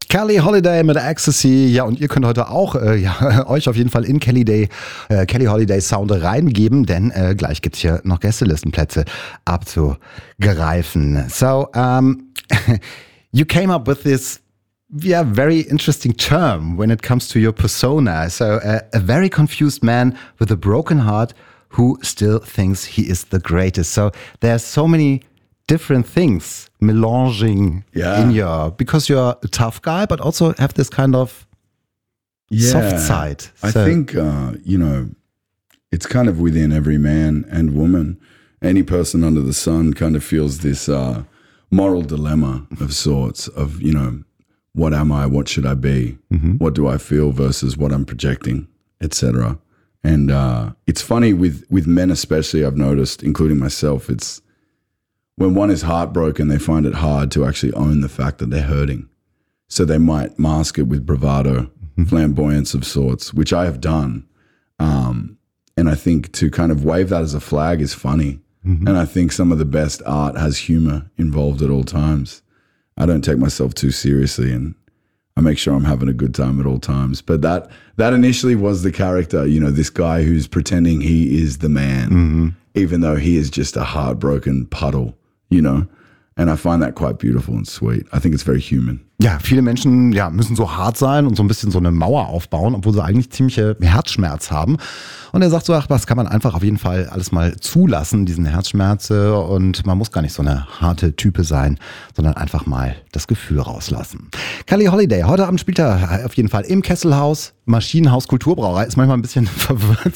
Kelly Holiday mit Ecstasy. Ja, und ihr könnt heute auch euch auf jeden Fall in Kelly Holiday Sound reingeben, denn gleich gibt's hier noch Gästelistenplätze abzugreifen. So, you came up with this very interesting term when it comes to your persona. So, a very confused man with a broken heart who still thinks he is the greatest. So, there's so many different things melanging in because you're a tough guy, but also have this kind of soft side. I think, it's kind of within every man and woman. Any person under the sun kind of feels this moral dilemma of sorts of, what am I? What should I be? Mm-hmm. What do I feel versus what I'm projecting, etc. And it's funny with men especially, I've noticed, including myself, it's when one is heartbroken, they find it hard to actually own the fact that they're hurting. So they might mask it with bravado, flamboyance of sorts, which I have done. And I think to kind of wave that as a flag is funny. Mm-hmm. And I think some of the best art has humor involved at all times. I don't take myself too seriously, and I make sure I'm having a good time at all times. But that initially was the character, this guy who's pretending he is the man, even though he is just a heartbroken puddle, And I find that quite beautiful and sweet. I think it's very human. Ja, viele Menschen müssen so hart sein und so ein bisschen so eine Mauer aufbauen, obwohl sie eigentlich ziemliche Herzschmerz haben. Und er sagt so, das kann man einfach auf jeden Fall alles mal zulassen, diesen Herzschmerz. Und man muss gar nicht so eine harte Type sein, sondern einfach mal das Gefühl rauslassen. Kelly Holiday, heute Abend spielt er auf jeden Fall im Kesselhaus, Maschinenhaus Kulturbrauerei. Ist manchmal ein bisschen verwirrt.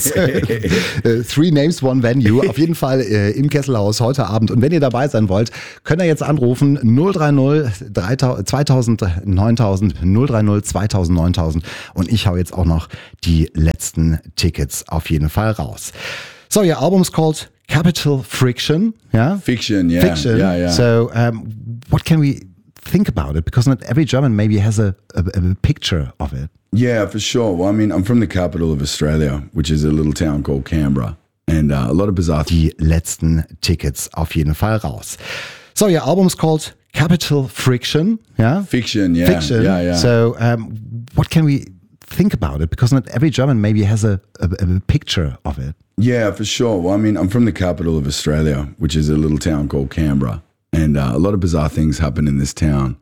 3 Names, 1 Venue. Auf jeden Fall im Kesselhaus heute Abend. Und wenn ihr dabei sein wollt, könnt ihr jetzt anrufen 030 2000 9000 030 2000 9000 und ich hau jetzt auch noch die letzten Tickets auf jeden Fall raus. So, your album's called Capital Friction, yeah? Fiction, yeah. Fiction. Yeah. So, what can we think about it? Because not every German maybe has a picture of it. Yeah, for sure. Well, I mean, I'm from the capital of Australia, which is a little town called Canberra. And a lot of bizarre... Die letzten Tickets auf jeden Fall raus. So, your album's called Capital Friction, yeah? Fiction, yeah. Fiction. Yeah. So, what can we think about it? Because not every German maybe has a picture of it. Yeah, for sure. Well, I mean, I'm from the capital of Australia, which is a little town called Canberra. And a lot of bizarre things happen in this town.